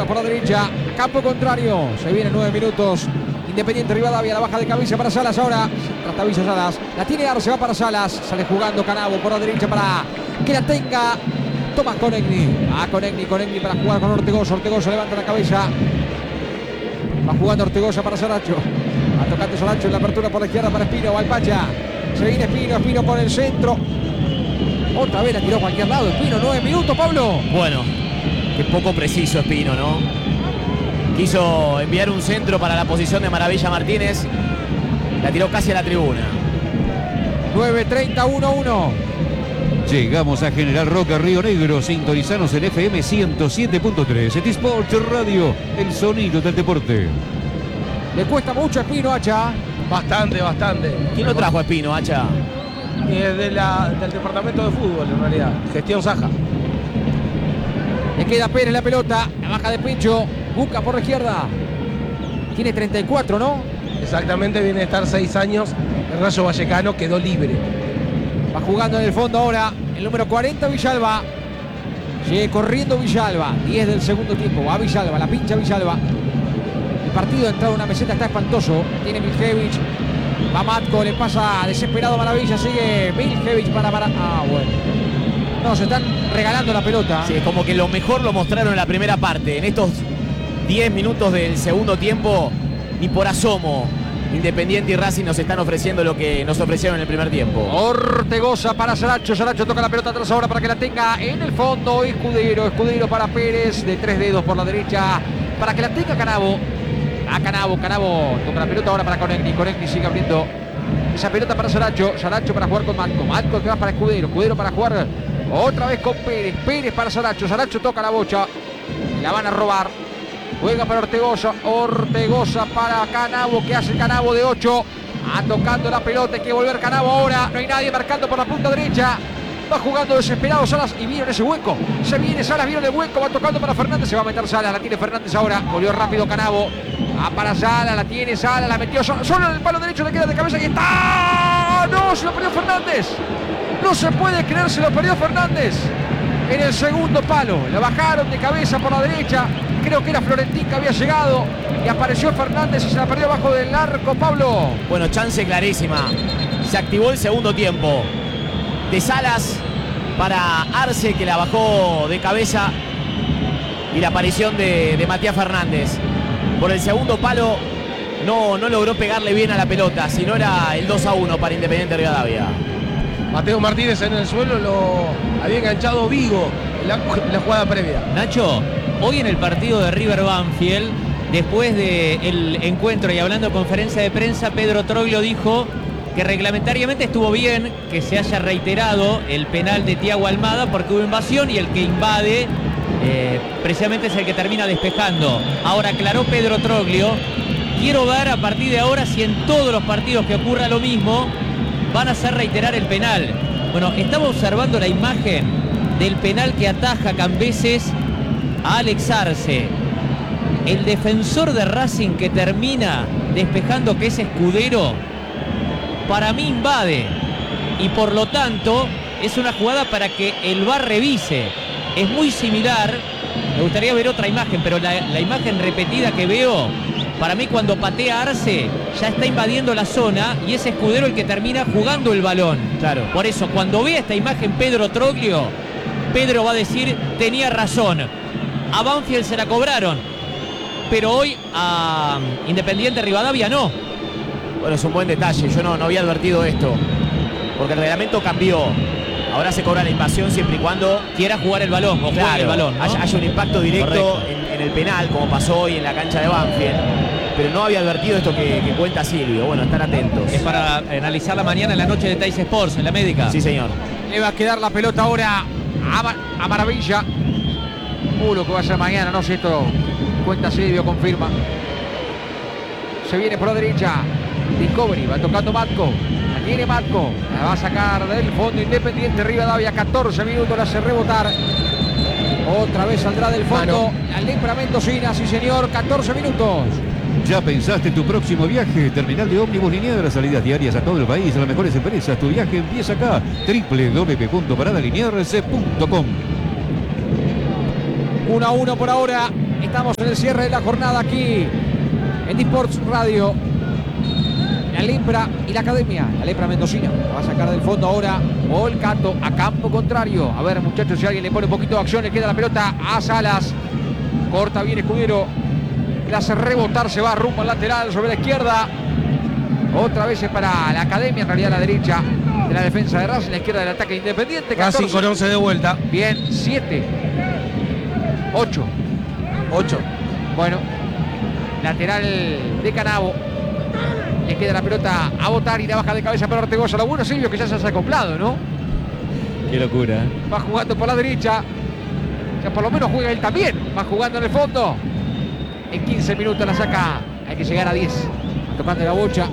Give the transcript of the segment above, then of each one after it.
por la derecha. Campo contrario. Se vienen 9 minutos. Independiente Rivadavia, la baja de cabeza para Salas ahora. Trastavilla Salas. La tiene Arce, va para Salas. Sale jugando Canavo por la derecha para que la tenga Tomás Conegni. Conegni para jugar con Ortegoza. Ortegoza levanta la cabeza. Va jugando Ortegoza para Saracho. Va tocando Saracho en la apertura por la izquierda para Espino. Alpacha. Se viene Espino por el centro. Otra vez la tiró a cualquier lado. Espino, 9 minutos, Pablo. Bueno, qué poco preciso Espino, ¿no? Quiso enviar un centro para la posición de Maravilla Martínez. La tiró casi a la tribuna. 9:30, 1-1. Llegamos a General Roca, Río Negro. Sintonizanos en FM 107.3. T-Sport Radio, el sonido del deporte. Le cuesta mucho a Espino, Hacha. Bastante. ¿Quién lo trajo a Espino, Hacha? Del departamento de fútbol, en realidad. Gestión Saja. Le queda Pérez la pelota. La baja de pecho. Busca por la izquierda. Tiene 34, ¿no? Exactamente, viene de estar 6 años. El Rayo Vallecano quedó libre. Va jugando en el fondo ahora el número 40, Villalba. Sigue corriendo Villalba. 10 del segundo tiempo. Va Villalba, la pincha Villalba. El partido de entrada a una meseta está espantoso. Tiene Miljevich. Va Matko, le pasa desesperado a Maravilla. Sigue Miljevich para... bueno. No, se están regalando la pelota. Sí, es como que lo mejor lo mostraron en la primera parte. En estos 10 minutos del segundo tiempo, ni por asomo Independiente y Racing nos están ofreciendo lo que nos ofrecieron en el primer tiempo. Ortegoza para Saracho. Saracho toca la pelota atrás ahora para que la tenga en el fondo. Escudero para Pérez. De 3 dedos por la derecha para que la tenga Canavo. Canavo toca la pelota ahora para Conegni. Conegni sigue abriendo esa pelota para Saracho. Saracho para jugar con Matko. Matko que va para Escudero. Escudero para jugar otra vez con Pérez. Pérez para Saracho. Saracho toca la bocha. La van a robar. Juega para Ortegoza. Ortegoza para Canavo. Que hace Canavo de 8. Tocando la pelota. Hay que volver Canavo ahora. No hay nadie marcando por la punta derecha. Va jugando desesperado Salas y vieron ese hueco. Se viene Salas, vieron el hueco. Va tocando para Fernández. Se va a meter Salas. La tiene Fernández ahora. Volvió rápido Canavo. Para Salas. La tiene Salas. La metió solo en el palo derecho. Le queda de cabeza. Y está. No, se lo perdió Fernández. No se puede creer. Se lo perdió Fernández. En el segundo palo. La bajaron de cabeza por la derecha. Creo que era Florentín que había llegado. Y apareció Fernández y se la perdió abajo del arco, Pablo. Bueno, chance clarísima. Se activó el segundo tiempo. De Salas para Arce, que la bajó de cabeza, y la aparición de Matías Fernández. Por el segundo palo no logró pegarle bien a la pelota, si no era el 2-1 para Independiente Rivadavia. Mateo Martínez en el suelo lo había enganchado Vigo en la jugada previa. Nacho, hoy en el partido de River Banfield, después del encuentro y hablando en conferencia de prensa, Pedro Troglio dijo que reglamentariamente estuvo bien que se haya reiterado el penal de Thiago Almada porque hubo invasión y el que invade precisamente es el que termina despejando. Ahora aclaró Pedro Troglio, quiero ver a partir de ahora si en todos los partidos que ocurra lo mismo van a hacer reiterar el penal. Bueno, estamos observando la imagen del penal que ataja Cambeses a Alex Arce. El defensor de Racing que termina despejando, que es Escudero, para mí invade y por lo tanto es una jugada para que el VAR revise. Es muy similar, me gustaría ver otra imagen, pero la imagen repetida que veo, para mí cuando patea Arce ya está invadiendo la zona y es Escudero el que termina jugando el balón. Claro. Por eso cuando vea esta imagen Pedro Troglio, Pedro va a decir tenía razón, a Banfield se la cobraron, pero hoy a Independiente Rivadavia no. Bueno, es un buen detalle, yo no había advertido esto, porque el reglamento cambió. Ahora se cobra la invasión siempre y cuando quiera jugar el balón o claro, juegue el balón, ¿no? haya un impacto directo en el penal, como pasó hoy en la cancha de Banfield. Pero no había advertido esto que cuenta Silvio. Bueno, estar atentos. Es para analizar la mañana en la noche de Teis Sports, en la médica. Sí, señor. Le va a quedar la pelota ahora a Maravilla. Lo que va a ser mañana, no sé, esto cuenta Silvio, confirma. Se viene por la derecha. Discovery, va tocando Matko. La tiene Matko. La va a sacar del fondo Independiente Rivadavia. 14 minutos, la hace rebotar. Otra vez saldrá del fondo. La Lepra Mendocina, sí señor. 14 minutos. ¿Ya pensaste en tu próximo viaje? Terminal de ómnibus Liniers, salidas diarias a todo el país, a las mejores empresas. Tu viaje empieza acá. www.paradaliniers.com. 1-1 por ahora. Estamos en el cierre de la jornada aquí en Disports Radio. La Lepra y la Academia. La Lepra mendocina va a sacar del fondo ahora Volcato a campo contrario. A ver, muchachos, si alguien le pone un poquito de acción, le queda la pelota a Salas. Corta bien Escudero. La hace rebotar, se va rumbo al lateral sobre la izquierda. Otra vez es para la Academia, en realidad a la derecha de la defensa de Racing, la izquierda del ataque Independiente. Racing con 11 de vuelta. Bien, 7. 8. Bueno, lateral de Canavo. Le queda la pelota a botar y la baja de cabeza para Ortegoza. Lo bueno, Silvio, que ya se ha acoplado, ¿no? Qué locura. Va jugando por la derecha. Ya por lo menos juega él también. Va jugando en el fondo. En 15 minutos la saca. Hay que llegar a 10. Va tocando la bocha.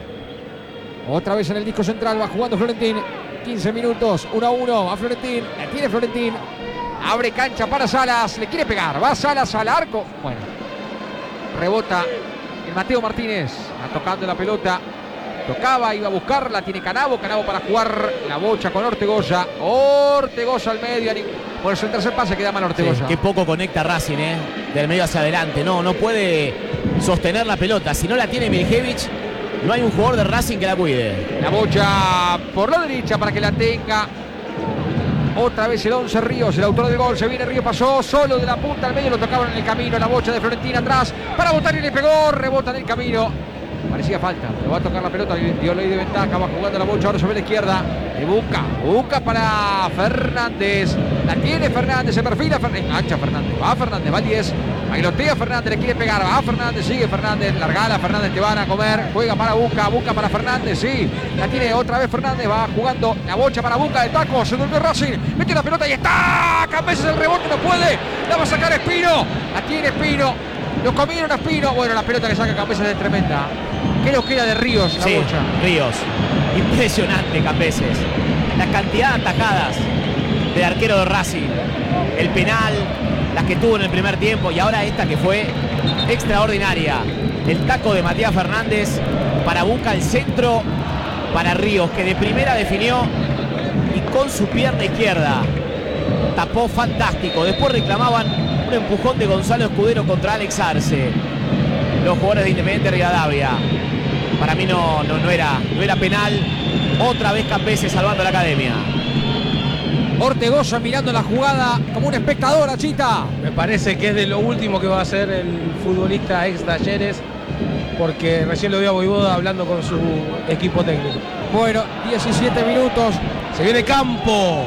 Otra vez en el disco central. Va jugando Florentín. 15 minutos. 1-1 a Florentín. La tiene Florentín. Abre cancha para Salas. Le quiere pegar. Va Salas al arco. Bueno. Rebota el Mateo Martínez. Va tocando la pelota. Tocaba, iba a buscarla. Tiene Canavo. Canavo para jugar la bocha con Ortegoza. Ortegoza al medio. Por eso el tercer pase queda mal Ortegoza. Sí, qué poco conecta Racing, del medio hacia adelante. No puede sostener la pelota. Si no la tiene Miljevich, no hay un jugador de Racing que la cuide. La bocha por la derecha para que la tenga. Otra vez el 11 Ríos, el autor del gol. Se viene Ríos, pasó solo de la punta al medio. Lo tocaron en el camino. La bocha de Florentina atrás para botar y le pegó. Rebota en el camino. Parecía falta, pero va a tocar la pelota, dio ley de ventaja, va jugando la bocha ahora sobre la izquierda. Y busca para Fernández. La tiene Fernández, se perfila Fernández. Engancha Fernández, va Fernández, va al 10. Bailotea Fernández, le quiere pegar, va Fernández, sigue Fernández. Largala Fernández, te van a comer. Juega para Busca para Fernández, sí. La tiene otra vez Fernández, va jugando la bocha para Busca de taco. Se durmió Racing, mete la pelota y está. Cambeses el rebote, no puede. La va a sacar Espino, la tiene Espino. Lo comieron a Espino. Bueno, la pelota que saca Cambeses es tremenda. Creo que era de Ríos la bocha. Ríos. Impresionante Cambeses. La cantidad de atajadas del arquero de Racing. El penal, las que tuvo en el primer tiempo y ahora esta que fue extraordinaria. El taco de Matías Fernández para Busca el centro para Ríos, que de primera definió y con su pierna izquierda tapó fantástico. Después reclamaban un empujón de Gonzalo Escudero contra Alex Arce. Los jugadores de Independiente Rivadavia. Para mí no era penal. Otra vez Cambeses salvando a la Academia. Ortegoza mirando la jugada como un espectador, Chita. Me parece que es de lo último que va a hacer el futbolista ex Talleres, porque recién lo vi a Voivoda hablando con su equipo técnico. Bueno, 17 minutos. Se viene Campo.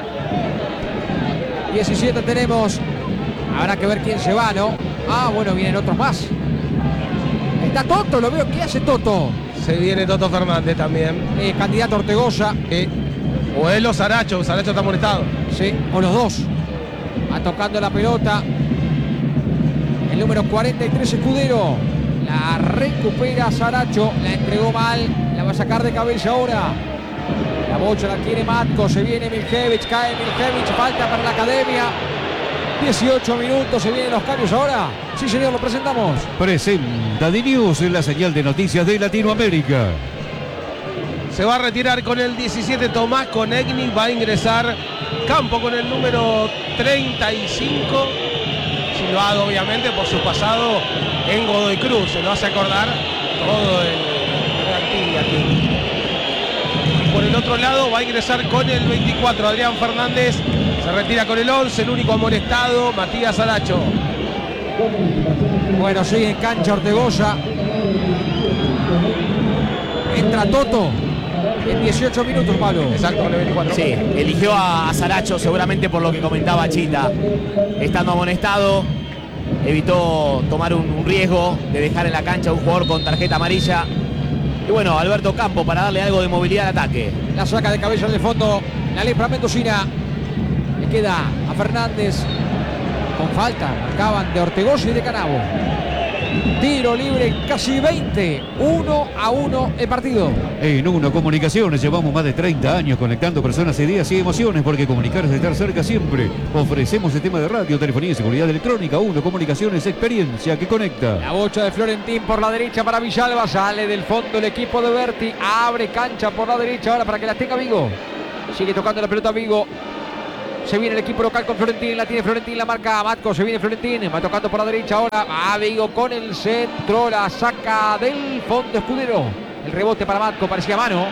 17 tenemos. Habrá que ver quién se va, ¿no? Ah, bueno, vienen otros más. Está Toto, lo veo. ¿Qué hace Toto? Se viene Toto Fernández también. Candidato Ortegoza. O él o Saracho. Saracho está molestado. Sí, o los dos. Va tocando la pelota. El número 43, Escudero. La recupera Saracho. La entregó mal. La va a sacar de cabeza ahora. La bocha la tiene Matko. Se viene Miljevich. Cae Miljevich. Falta para la Academia. 18 minutos. Se vienen los cambios ahora. Sí, señor, lo presentamos. Presenta D-News en la señal de noticias de Latinoamérica. Se va a retirar con el 17 Tomás Conegni. Va a ingresar Campo con el número 35. Silbado, obviamente, por su pasado en Godoy Cruz. Se lo hace acordar todo el aquí. Por el otro lado va a ingresar con el 24 Adrián Fernández. Se retira con el 11, el único amonestado, Matías Saracho. Bueno, sigue en cancha Ortegoza. Entra Toto en 18 minutos, Pablo. Exacto, con el 24. Sí, eligió a Saracho seguramente por lo que comentaba Chita. Estando amonestado, evitó tomar un riesgo de dejar en la cancha a un jugador con tarjeta amarilla. Y bueno, Alberto Campo para darle algo de movilidad al ataque. La saca de cabeza en el fondo la Lepra mendocina. Le queda a Fernández. Con falta, marcaban de Ortegoza y de Canavo. Tiro libre, casi 20. 1-1 el partido. En Uno Comunicaciones llevamos más de 30 años conectando personas, ideas y emociones, porque comunicar es estar cerca siempre. Ofrecemos sistema de radio, telefonía y seguridad electrónica. Uno Comunicaciones, experiencia que conecta. La bocha de Florentín por la derecha para Villalba. Sale del fondo el equipo de Berti. Abre cancha por la derecha ahora para que la tenga Vigo. Sigue tocando la pelota Vigo. Se viene el equipo local con Florentín, la tiene Florentín, la marca Matco, se viene Florentín, va tocando por la derecha ahora, Vigo con el centro, la saca del fondo Escudero, el rebote para Matco, parecía mano,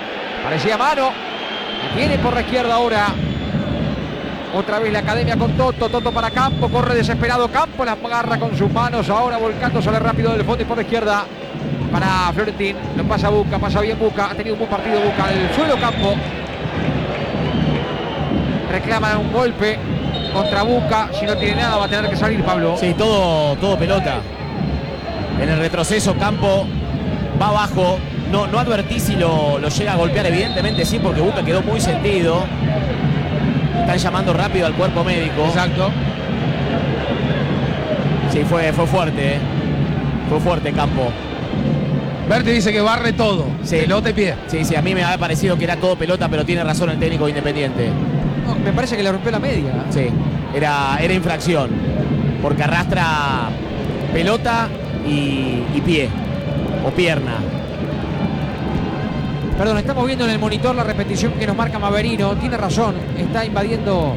la tiene por la izquierda ahora, otra vez la academia con Toto para Campo, corre desesperado Campo, la agarra con sus manos, ahora volcándose rápido del fondo y por la izquierda, para Florentín, lo pasa Buca, pasa bien Buca, ha tenido un buen partido Buca, el suelo Campo. Reclaman un golpe contra Buca. Si no tiene nada va a tener que salir Pablo. Sí, todo pelota. En el retroceso Campo va abajo. No advertí si lo llega a golpear, evidentemente sí, porque Buca quedó muy sentido. Están llamando rápido al cuerpo médico. Exacto. Sí, fue fuerte. Fue fuerte Campo. Berti dice que barre todo. Sí. Pelota y pie. Sí, a mí me había parecido que era todo pelota, pero tiene razón el técnico de Independiente. No, me parece que le rompió la media. Sí, era infracción. Porque arrastra pelota y pie. O pierna. Perdón, estamos viendo en el monitor la repetición que nos marca Maverino. Tiene razón, está invadiendo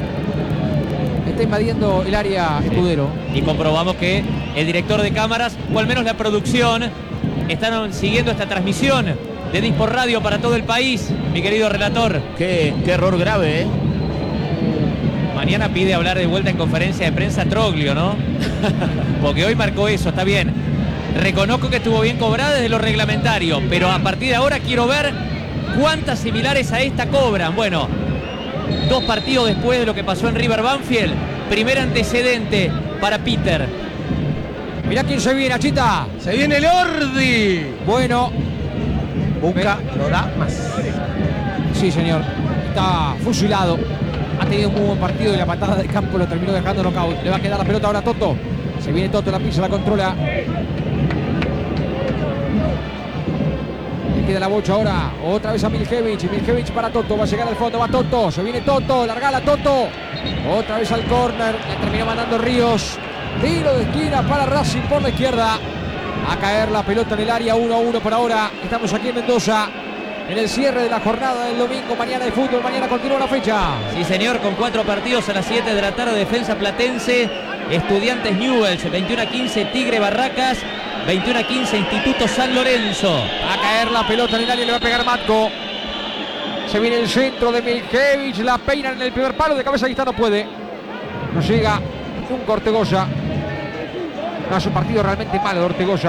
el área Escudero. Y comprobamos que el director de cámaras, o al menos la producción, están siguiendo esta transmisión de Dispor Radio para todo el país, mi querido relator. Qué error grave, ¿eh? Mañana pide hablar de vuelta en conferencia de prensa Troglio, ¿no? Porque hoy marcó eso, está bien. Reconozco que estuvo bien cobrada desde lo reglamentario, pero a partir de ahora quiero ver cuántas similares a esta cobran. Bueno, 2 partidos después de lo que pasó en River Banfield, primer antecedente para Peter. Mirá quién se viene, Achita. Se viene el Ordi. Bueno. Buca no da más. Sí, señor. Está fusilado. Ha tenido un muy buen partido y la patada de Campo lo terminó dejando knockout. Le va a quedar la pelota ahora a Toto. Se viene Toto, la pisa, la controla. Le queda la bocha ahora. Otra vez a Miljevich. Miljevich para Toto. Va a llegar al fondo. Va Toto. Se viene Toto. Largala Toto. Otra vez al córner. La terminó mandando Ríos. Tiro de esquina para Racing por la izquierda. A caer la pelota en el área. 1-1 por ahora. Estamos aquí en Mendoza. En el cierre de la jornada del domingo. Mañana de fútbol. Mañana continúa la fecha. Sí, señor, con 4 partidos a las 7 de la tarde. Defensa Platense, Estudiantes Newell's, 21-15 Tigre Barracas, 21-15 Instituto San Lorenzo. Va a caer la pelota en el área. Le va a pegar Matco. Se viene el centro de Miljevich. La peinan en el primer palo. De cabeza. Ahí está, no puede. No llega. Un Ortegoza. No, es un partido realmente malo de Ortegoza.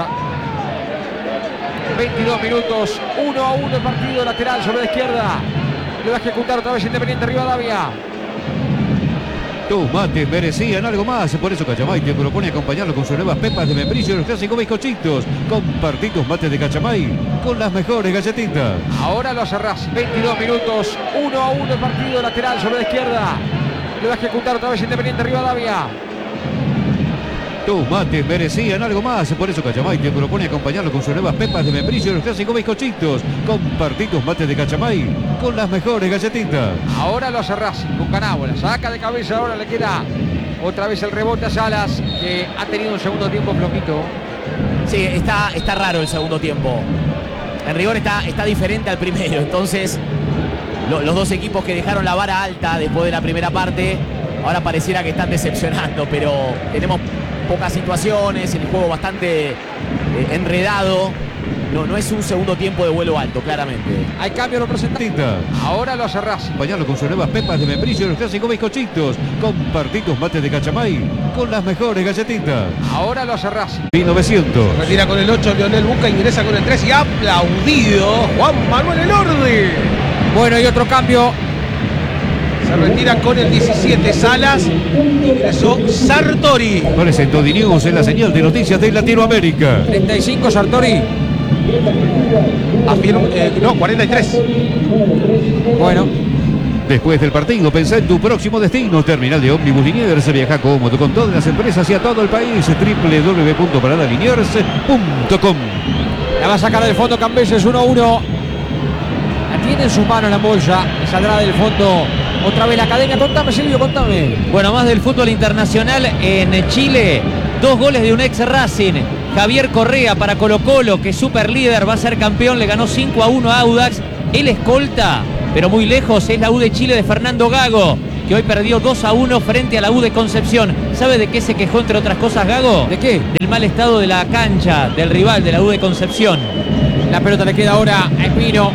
22 minutos, 1-1 el partido, lateral sobre la izquierda. Le va a ejecutar otra vez Independiente Rivadavia. Tus mates merecían algo más, por eso Cachamay te propone acompañarlo con sus nuevas pepas de membrillo y los clásicos bizcochitos. Compartí tus mates de Cachamay con las mejores galletitas. Ahora lo hace Racing. 22 minutos, 1-1 el partido, lateral sobre la izquierda. Le va a ejecutar otra vez Independiente Rivadavia. Tus mates merecían algo más, por eso Cachamay te propone acompañarlo con sus nuevas pepas de membrillo y los clásicos bizcochitos. Compartí tus mates de Cachamay con las mejores galletitas. Ahora lo hace Racing con Canabo, la saca de cabeza, ahora le queda otra vez el rebote a Salas, que ha tenido un segundo tiempo flojito. Sí, está raro el segundo tiempo. En rigor está diferente al primero, entonces los dos equipos que dejaron la vara alta después de la primera parte, ahora pareciera que están decepcionando, pero tenemos pocas situaciones, el juego bastante enredado. No es un segundo tiempo de vuelo alto, claramente. Hay cambio representante. Ahora lo hace Racing. Acompañarlo con sus nuevas pepas de membrillo y los clásicos bizcochitos. Compartí tus mates de Cachamay con las mejores galletitas. Ahora lo hace Racing. 1900. Retira con el 8 Leonel Buca, ingresa con el 3 y aplaudido Juan Manuel Elordi. Bueno, y otro cambio. Se retira con el 17 Salas. Ingresó Sartori. Goles en Todi News en la señal de noticias de Latinoamérica. 35 Sartori. 43. Bueno. Después del partido, pensá en tu próximo destino. Terminal de ómnibus Liniers. Viaja cómodo con todas las empresas y a todo el país. www.paradaliniers.com. La va a sacar del fondo Cambeses, 1-1. La tiene en sus manos la bolsa. Y saldrá del fondo otra vez la academia. Contame, Silvio, contame. Bueno, más del fútbol internacional en Chile. 2 goles de un ex Racing. Javier Correa para Colo-Colo, que es super líder, va a ser campeón. Le ganó 5-1 a Audax. El escolta, pero muy lejos, es la U de Chile de Fernando Gago. que hoy perdió 2-1 frente a la U de Concepción. ¿Sabe de qué se quejó, entre otras cosas, Gago? ¿De qué? Del mal estado de la cancha del rival de la U de Concepción. La pelota le queda ahora a Espino.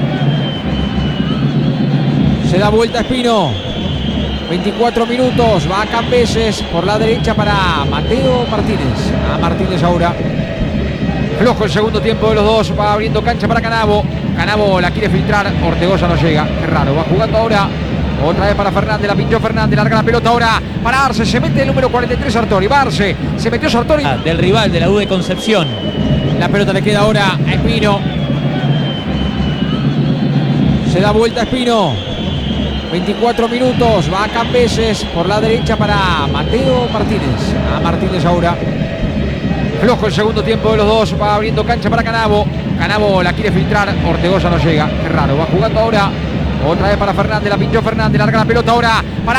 Se da vuelta Espino. 24 minutos. Va a Cambeses por la derecha para Mateo Martínez. A Martínez ahora. Flojo el segundo tiempo de los dos. Va abriendo cancha para Canavo. Canavo la quiere filtrar. Ortegoza no llega. Qué raro. Va jugando ahora. Otra vez para Fernández. La pinchó Fernández. Larga la pelota ahora para Arce. Se mete el número 43 Sartori. Va Arce. Se metió Sartori. Del rival de la U de Concepción. La pelota le queda ahora a Espino. Se da vuelta Espino. 24 minutos. Va a Cambeses por la derecha para Mateo Martínez. A Martínez ahora. Flojo el segundo tiempo de los dos. Va abriendo cancha para Canavo. Canavo la quiere filtrar. Ortegoza no llega. Qué raro. Va jugando ahora. Otra vez para Fernández. La pinchó Fernández. Larga la pelota ahora para